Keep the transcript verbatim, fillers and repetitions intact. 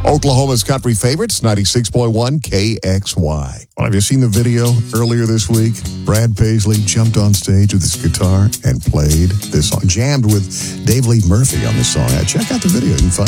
Oklahoma's country favorites, ninety-six point one K X Y. Well, have you seen the video earlier this week? Brad Paisley jumped on stage with his guitar and played this song, jammed with Dave Lee Murphy on this song. Check out the video. You can find